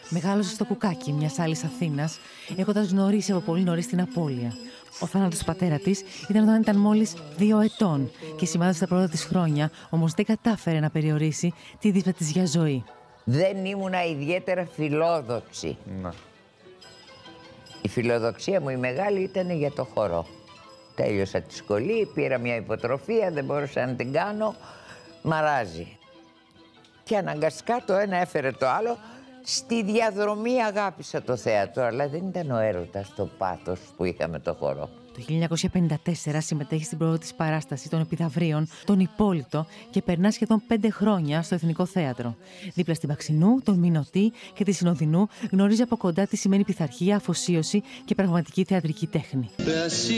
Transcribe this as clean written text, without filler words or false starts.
Μεγάλωσε στο Κουκάκι μιας άλλης Αθήνας, έχοντας γνωρίσει από πολύ νωρίς την απώλεια. Ο θάνατος του πατέρα της ήταν όταν ήταν μόλις 2 ετών και σημάδευσε τα πρώτα της χρόνια, όμως δεν κατάφερε να περιορίσει τη δύσπρα της για ζωή. Δεν ήμουνα ιδιαίτερα φιλόδοξη. Να. Η φιλοδοξία μου η μεγάλη ήταν για το χορό. Τέλειωσα τη σχολή, πήρα μια υποτροφία, δεν μπορούσα να την κάνω, μαράζει. Και αναγκαστικά το ένα έφερε το άλλο. Στη διαδρομή αγάπησα το θέατρο, αλλά δεν ήταν ο έρωτας το πάθος που είχαμε το χορό. Το 1954 συμμετέχει στην πρώτη της παράσταση των Επιδαυρίων, τον Υπόλοιπο, και περνά σχεδόν 5 χρόνια στο Εθνικό Θέατρο. Δίπλα στην Παξινού, τον Μηνωτή και τη Συνοδεινού γνωρίζει από κοντά τι σημαίνει πειθαρχία, αφοσίωση και πραγματική θεατρική τέχνη.